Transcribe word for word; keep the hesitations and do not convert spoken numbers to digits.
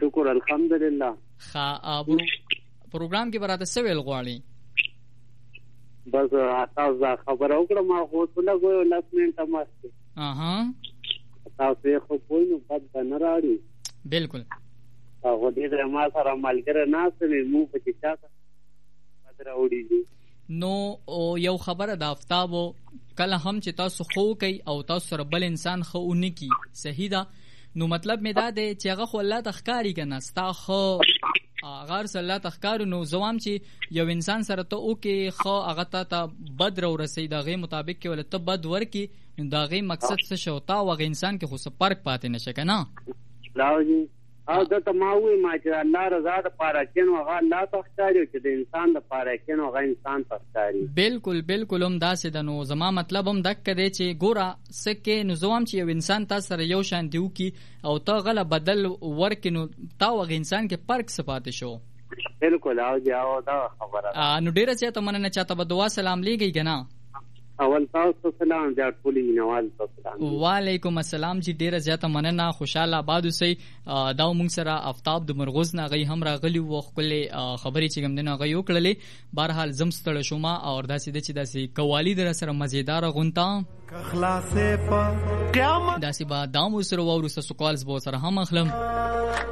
شکر الحمدلله. ښه پروګرام کې براته څه ویل غواړي؟ بس تاسو دا خبره وکړه ما خو څه لګوي لاس منټه ماسته. اها تاسو یې خو پوه نو بد نه راړي. بالکل هغه دې ما سره ملګری ناست نه مو په چا بد راوړي. نو یو خبره د آفتابو کله هم چې تاسو خو کوي او تاسو سره بل انسان خو ونکي صحیح ده، نو مطلب می دا دی چې هغه خو الله تخکاری کنه ستا خو غیر صلی الله تخکارو، نو زوام چې یو انسان سره ته او کې خو هغه ته بد رو رسي دغه مطابق کې ولته بد ورکی، نو دغه مقصد څه شو تا وغه انسان کې خو څه فرق پاتې نشه کنه. لاوجی او دا تماوي ما چې الله رضا د پاره کینو هغه الله تخکاری چې د انسان د پاره کینو هغه انسان تخکاری. بالکل بالکل هم داسې د نو زما مطلب هم دک دی چې ګوره سکه نو زوام چې یو انسان تاسو سره یو شان دیو کی او تا غله بدل ورکینو تا وغه انسان کې فرق صفات شو. بالکل او جاو دا خبره نو ډیره چې ته مننه چاته به دعا سلام لېږي کنه. اول تاسو سلام جاړ ټولې نواز سلام. وعلیکم السلام جی ډیره زیاته مننه خوشاله آباد اوسئ. دا موږ سره آفتاب د مرغوز نه غي هم راغلی و خپل خبرې چې کوم دنه غي وکړلې. بهرحال زم ستړ شوم او داسې د چې داسې قوالی در سره مزیدار غونتا خلاصې په قیامت داسې با دامو سره ورسره سوکالز بو سره هم اخلم.